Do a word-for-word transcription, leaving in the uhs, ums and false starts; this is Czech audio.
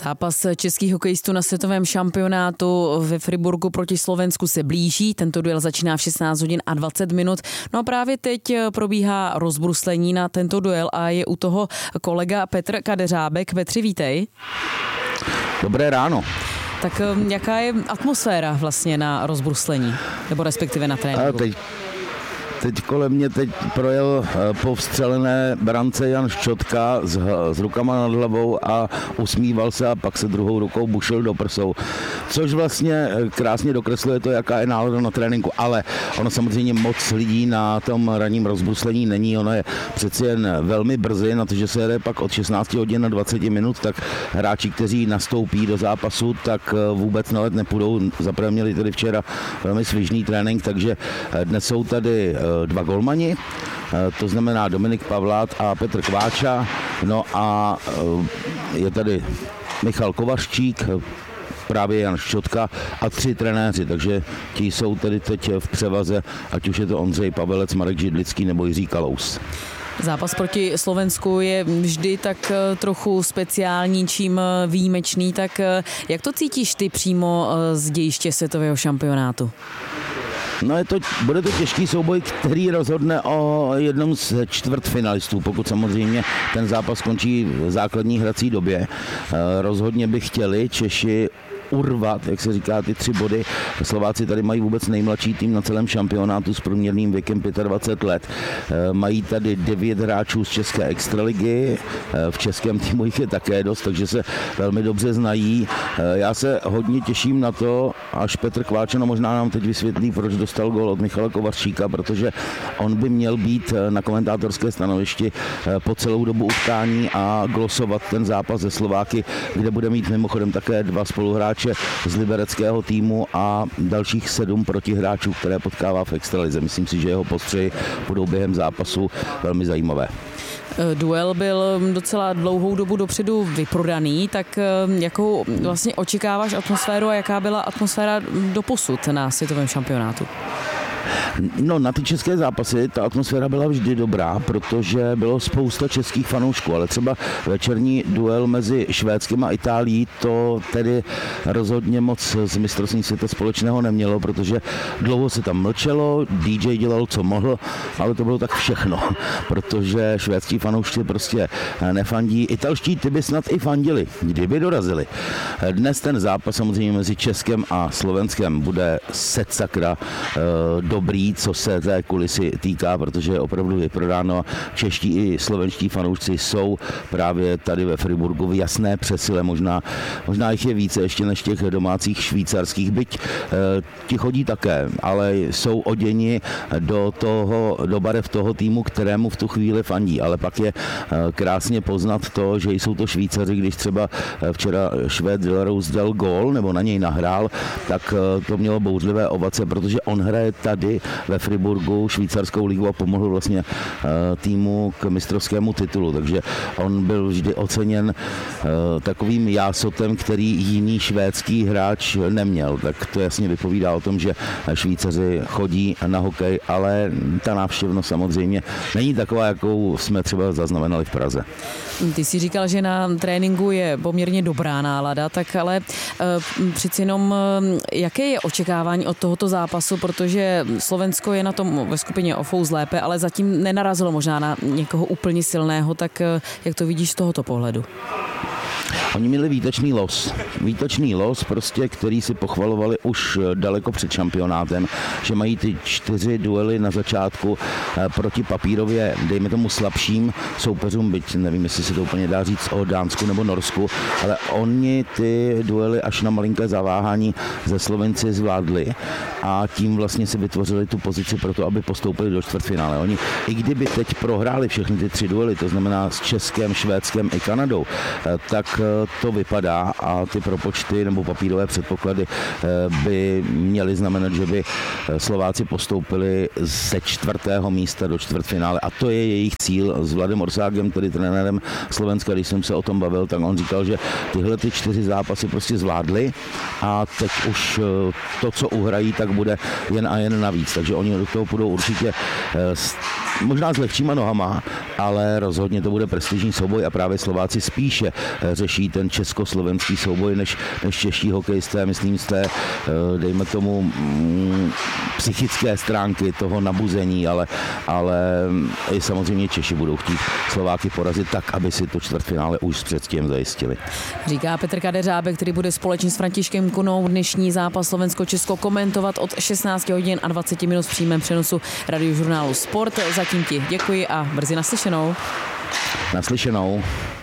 Zápas českých hokejistů na světovém šampionátu ve Friburgu proti Slovensku se blíží. Tento duel začíná v šestnáct hodin a dvacet minut. No a právě teď probíhá rozbruslení na tento duel a je u toho kolega Petr Kadeřábek. Petři, vítej. Dobré ráno. Tak jaká je atmosféra vlastně na rozbruslení, nebo respektive na tréninku? Teď, teď kolem mě teď projel po vstřelené brance Jan Ščotka s, s rukama nad hlavou a usmíval se a pak se druhou rukou bušil do prsou. Což vlastně krásně dokresluje to, jaká je nálada na tréninku. Ale ono samozřejmě moc lidí na tom ranním rozbruslení není. Ono je přeci jen velmi brzy, na to, že se jede pak od šestnáct hodin na dvacet minut, tak hráči, kteří nastoupí do zápasu, tak vůbec na let nepůjdou. Zaprvé měli tedy včera velmi svižný trénink, takže dnes jsou tady dva golmani, to znamená Dominik Pavlát a Petr Kváča, no a je tady Michal Kovařčík, právě Jan Ščotka a tři trenéři, takže ti jsou tedy teď v převaze, ať už je to Ondřej Pavelec, Marek Židlický nebo Jiří Kalous. Zápas proti Slovensku je vždy tak trochu speciální, čím výjimečný, tak jak to cítíš ty přímo z dějiště světového šampionátu? No je to, bude to těžký souboj, který rozhodne o jednom z čtvrtfinalistů, pokud samozřejmě ten zápas skončí v základní hrací době. Rozhodně by chtěli Češi urvat, jak se říká, ty tři body. Slováci tady mají vůbec nejmladší tým na celém šampionátu s průměrným věkem dvacet pět let. Mají tady devět hráčů z české extraligy, v českém týmu jich je také dost, takže se velmi dobře znají. Já se hodně těším na to, až Petr Kváča, no možná nám teď vysvětlí, proč dostal gól od Michala Kovařčíka, protože on by měl být na komentátorské stanovišti po celou dobu utkání a glosovat ten zápas ze Slováky, kde bude mít mimochodem také dva spoluhráče z libereckého týmu a dalších sedm protihráčů, které potkává v extralize. Myslím si, že jeho postřehy budou během zápasu velmi zajímavé. Duel byl docela dlouhou dobu dopředu vyprodaný, tak jakou vlastně očekáváš atmosféru a jaká byla atmosféra doposud na světovém šampionátu? No, na ty české zápasy ta atmosféra byla vždy dobrá, protože bylo spousta českých fanoušků, ale třeba večerní duel mezi Švédskem a Itálií to tedy rozhodně moc z mistrovství světa společného nemělo, protože dlouho se tam mlčelo, dý džej dělal, co mohl, ale to bylo tak všechno, protože švédští fanoušci prostě nefandí. Italští ty by snad i fandili, kdyby dorazili. Dnes ten zápas samozřejmě mezi Českem a Slovenskem bude setsakra dobrý, co se té kulisy týká, protože je opravdu vyprodáno. Čeští i slovenští fanoušci jsou právě tady ve Friburgu v jasné přesile, možná, možná jich je více ještě než těch domácích švýcarských, byť e, ti chodí také, ale jsou oděni do toho, do barev toho týmu, kterému v tu chvíli fandí, ale pak je e, krásně poznat to, že jsou to Švýcaři, když třeba včera Švéd Delarose dal gól, nebo na něj nahrál, tak e, to mělo bouřlivé ovace, protože on hraje tady ve Friburgu švýcarskou ligu a pomohl vlastně týmu k mistrovskému titulu, takže on byl vždy oceněn takovým jásotem, který jiný švédský hráč neměl, tak to jasně vypovídá o tom, že Švýcaři chodí na hokej, ale ta návštěvnost samozřejmě není taková, jakou jsme třeba zaznamenali v Praze. Ty jsi říkal, že na tréninku je poměrně dobrá nálada, tak ale uh, přeci jenom uh, jaké je očekávání od tohoto zápasu, protože Slovensko je na tom ve skupině o fous lépe, ale zatím nenarazilo možná na někoho úplně silného, tak uh, jak to vidíš z tohoto pohledu? Oni měli výtečný los. Výtečný los, prostě, který si pochvalovali už daleko před šampionátem, že mají ty čtyři duely na začátku proti papírově, dejme tomu slabším soupeřům, byť nevím, jestli se to úplně dá říct o Dánsku nebo Norsku, ale oni ty duely až na malinké zaváhání ze Slovenci zvládli a tím vlastně si vytvořili tu pozici pro to, aby postoupili do čtvrtfinále. Oni, i kdyby teď prohráli všechny ty tři duely, to znamená s Českem, Švédskem i Kanadou, tak to vypadá a ty propočty nebo papírové předpoklady by měly znamenat, že by Slováci postoupili ze čtvrtého místa do čtvrtfinále a to je jejich cíl. S Vladem Orságem, tedy trenérem Slovenska, když jsem se o tom bavil, tak on říkal, že tyhle ty čtyři zápasy prostě zvládli a teď už to, co uhrají, tak bude jen a jen navíc. Takže oni do toho půjdou určitě s možná s lehčíma nohama, ale rozhodně to bude prestižní souboj a právě Slováci spíše řeší ten československý souboj než, než čeští hokejisté, myslím z té, dejme tomu, mm, psychické stránky toho nabuzení, ale, ale i samozřejmě Češi budou chtít Slováky porazit tak, aby si to čtvrtfinále už s předstihem zajistili. Říká Petr Kadeřábek, který bude společně s Františkem Kunou dnešní zápas Slovensko-Česko komentovat od šestnáct hodin a dvacet minut v přímém přenosu Radiožurnálu Sport. Zatím ti děkuji a brzy naslyšenou. Naslyšenou.